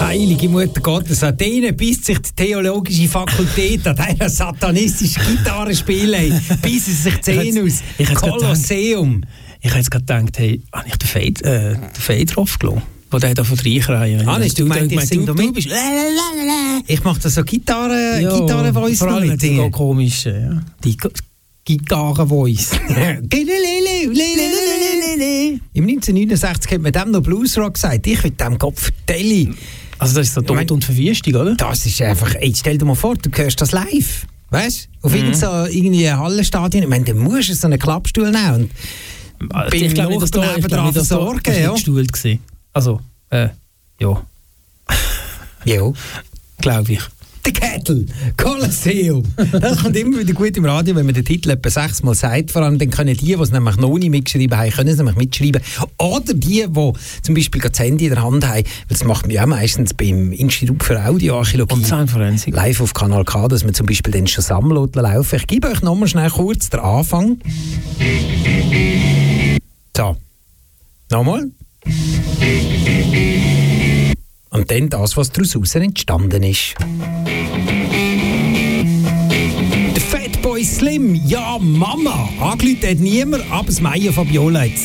Heilige Mutter Gottes, an denen bis sich die theologische Fakultät an dieser satanistischen Gitarrenspiele, bis sie sich Zähne aus. Kolosseum. Ich hätte jetzt gerade gedacht, hey, habe ich den Fade draufgelassen? Wo der da von der Reichreihe. Hannes, du meinst, du bist... Ich mache da so Gitarren-Voice vor allem mit so komisch, ja. Die Gitarren-Voice. Im 1969 hat man dem noch Bluesrock gesagt. Ich will dem Kopf vertellen. Also das ist so Tod und Verwüstung, oder? Das ist einfach... Ey, stell dir mal vor, du hörst das live. Weißt du? Auf irgendwie Hallenstadion. Ich meine, dann musst du so einen Klappstuhl nehmen. Und ich glaube nicht, dass da versorgen, ja. Stuhl gewesen. Also, ja. Ja. Glaube ich. Der Kettel, Kolosseum. Das kommt immer wieder gut im Radio, wenn man den Titel etwa 6-mal sagt. Vor allem dann können die es nämlich noch nicht mitgeschrieben haben, können es nämlich mitschreiben. Oder die zum Beispiel das Handy in der Hand haben, weil das macht man ja meistens beim Institut für Audioarchäologie. Und Soundforensik. Live auf Kanal K, dass man zum Beispiel dann schon Sammeloten laufen. Ich gebe euch nochmal schnell kurz den Anfang. So. Nochmal. Und dann das, was daraus entstanden ist. Der Fatboy Slim, ja Mama. Angerufen hat niemand, aber das Maya Fabiola hat